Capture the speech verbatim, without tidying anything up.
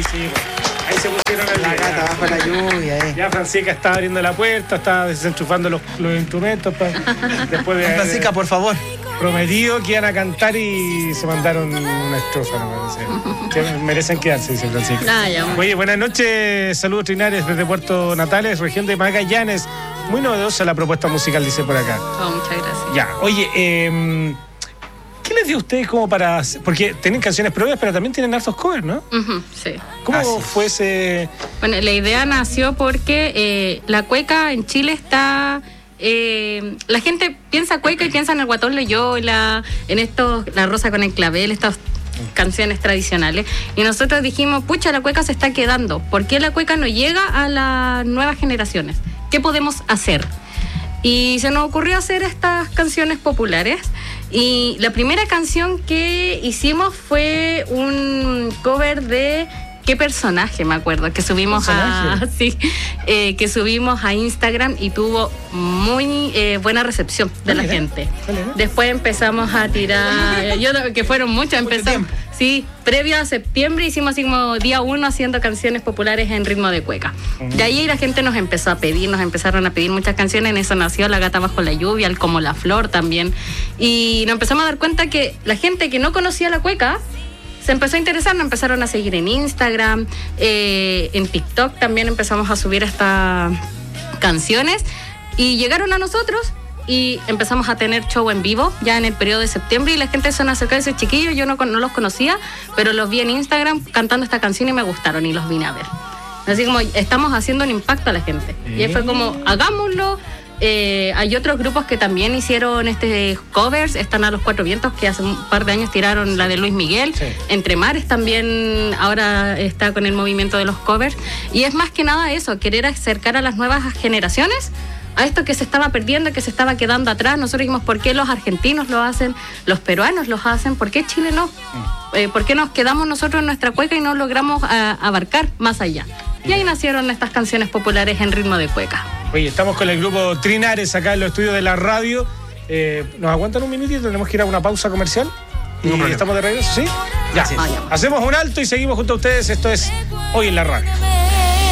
sí. Ahí se pusieron al La día, gata bajo la lluvia, eh. Ya Francisca está abriendo la puerta, está desenchufando los, los instrumentos. Pa, después de Francisca, por favor. prometido que iban a cantar y se mandaron una estrofa, no parece. Que merecen quedarse, dice Francisca. Ah, ya. Oye, buenas noches, saludos Trinares desde Puerto Natales, región de Magallanes. Muy novedosa la propuesta musical, dice por acá. Oh, muchas gracias. Ya, oye, eh, ¿qué les dio a ustedes como para...? Porque tienen canciones propias, pero también tienen hartos covers, ¿no? Uh-huh, sí. ¿Cómo Así fue ese...? Bueno, la idea nació porque eh, la cueca en Chile está... Eh, la gente piensa cueca y piensa en el Guatón Loyola, en estos, la Rosa con el Clavel, estas canciones tradicionales. Y nosotros dijimos, pucha, la cueca se está quedando. ¿Por qué la cueca no llega a las nuevas generaciones? ¿Qué podemos hacer? Y se nos ocurrió hacer estas canciones populares. Y la primera canción que hicimos fue un cover de... ¿Qué personaje? Me acuerdo, que subimos a sí, eh, que subimos a Instagram y tuvo muy eh, buena recepción de la gente. Después empezamos a tirar, yo que fueron muchas, empezamos, sí, previo a septiembre hicimos así como día uno haciendo canciones populares en ritmo de cueca. De ahí la gente nos empezó a pedir, nos empezaron a pedir muchas canciones, en eso nació La Gata Bajo la Lluvia, el Como la Flor también. Y nos empezamos a dar cuenta que la gente que no conocía la cueca se empezó a interesar, nos empezaron a seguir en Instagram, eh, en TikTok también empezamos a subir estas canciones y llegaron a nosotros y empezamos a tener show en vivo ya en el periodo de septiembre y la gente se nos acercó a ese chiquillo, yo no, no los conocía, pero los vi en Instagram cantando esta canción y me gustaron y los vine a ver. Así como estamos haciendo un impacto a la gente. Y ahí fue como, hagámoslo. Eh, hay otros grupos que también hicieron este covers, están A los Cuatro Vientos, que hace un par de años tiraron la de Luis Miguel, sí. Entre Mares también ahora está con el movimiento de los covers, y es más que nada eso, querer acercar a las nuevas generaciones a esto que se estaba perdiendo, que se estaba quedando atrás. Nosotros dijimos, ¿por qué los argentinos lo hacen, los peruanos lo hacen, por qué Chile no? Eh, ¿por qué nos quedamos nosotros en nuestra cueca y no logramos a, abarcar más allá? Y ahí nacieron estas canciones populares en ritmo de cueca. Oye, estamos con el grupo Trinares acá en los estudios de la radio. Eh, ¿Nos aguantan un minutito? Tenemos que ir a una pausa comercial. ¿Y no estamos de regreso? ¿Sí? Ya. Ah, ya. Hacemos un alto y seguimos junto a ustedes. Esto es Hoy en la Radio.